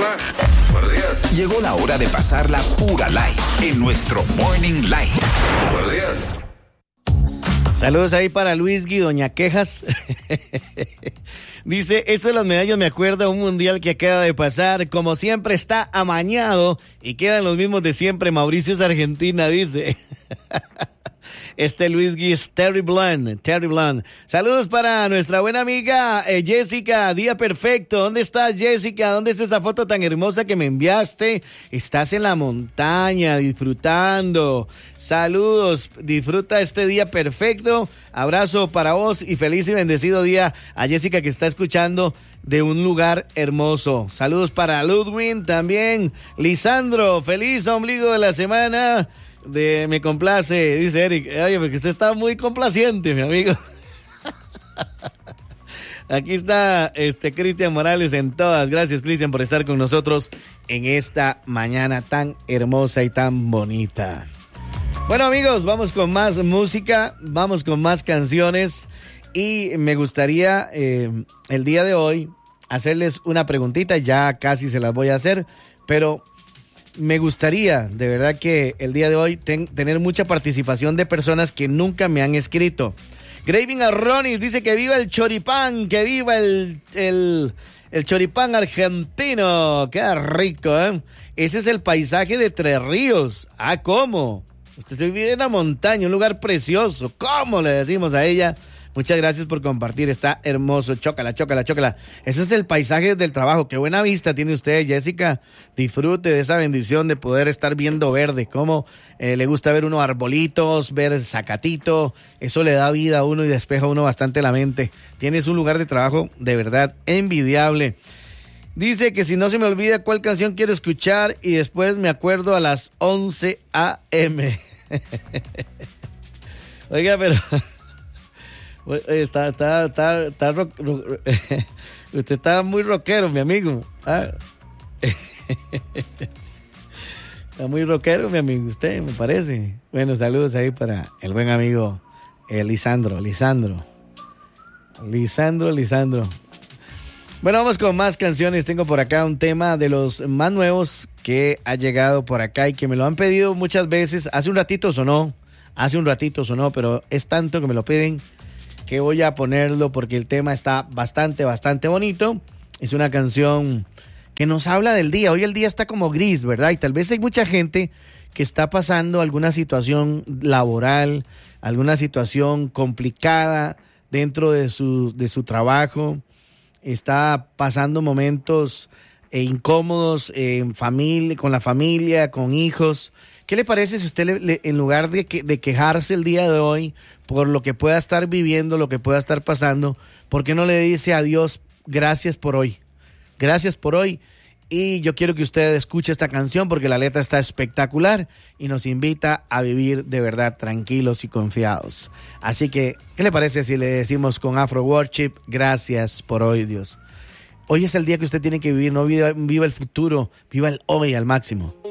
Hola, buenos días. Llegó la hora de pasar la pura light en nuestro Morning Light. Buenos días. Saludos ahí para Luis Gui, Doña Quejas. Dice, esto de las medallas me acuerda a un mundial que acaba de pasar. Como siempre está amañado y quedan los mismos de siempre. Mauricio es Argentina, dice. Luis Gui es Terry Blunt. Saludos para nuestra buena amiga Jessica, día perfecto. ¿Dónde estás, Jessica? ¿Dónde es esa foto tan hermosa que me enviaste? Estás en la montaña disfrutando. Saludos, disfruta este día perfecto. Abrazo para vos y feliz y bendecido día a Jessica que está escuchando de un lugar hermoso. Saludos para Ludwin también. Lisandro, feliz ombligo de la semana. Me complace, dice Eric. Oye, porque usted está muy complaciente, mi amigo. Aquí está Cristian Morales en todas. Gracias, Cristian, por estar con nosotros en esta mañana tan hermosa y tan bonita. Bueno, amigos, vamos con más música, vamos con más canciones y me gustaría el día de hoy hacerles una preguntita. Ya casi se las voy a hacer, pero me gustaría, de verdad, que el día de hoy tener mucha participación de personas que nunca me han escrito. Graving Arronis dice que viva el choripán, que viva el choripán argentino. Qué rico, ¿eh? Ese es el paisaje de Tres Ríos. Ah, ¿cómo? Usted vive en la montaña, un lugar precioso. ¿Cómo le decimos a ella? Muchas gracias por compartir, está hermoso. Chócala. Ese es el paisaje del trabajo. Qué buena vista tiene usted, Jessica. Disfrute de esa bendición de poder estar viendo verde. Cómo le gusta ver unos arbolitos, ver zacatito. Eso le da vida a uno y despeja a uno bastante la mente. Tienes un lugar de trabajo de verdad envidiable. Dice que si no se me olvida cuál canción quiero escuchar y después me acuerdo a las 11 a.m. Oiga, pero... Usted está muy rockero, mi amigo. ¿Ah? Está muy rockero, mi amigo, usted, me parece. Bueno, saludos ahí para el buen amigo Lisandro. Bueno, vamos con más canciones. Tengo por acá un tema de los más nuevos que ha llegado por acá y que me lo han pedido muchas veces. Hace un ratito sonó, pero es tanto que me lo piden que voy a ponerlo porque el tema está bastante bonito. Es una canción que nos habla del día. Hoy el día está como gris, ¿verdad? Y tal vez hay mucha gente que está pasando alguna situación laboral, alguna situación complicada dentro de su trabajo. Está pasando momentos incómodos en familia, con la familia, con hijos. ¿Qué le parece si usted, en lugar de quejarse el día de hoy por lo que pueda estar viviendo, lo que pueda estar pasando, ¿por qué no le dice a Dios, gracias por hoy? Gracias por hoy. Y yo quiero que usted escuche esta canción porque la letra está espectacular y nos invita a vivir de verdad tranquilos y confiados. Así que, ¿qué le parece si le decimos con Afro Worship, gracias por hoy, Dios? Hoy es el día que usted tiene que vivir, no viva el futuro, viva el hoy al máximo.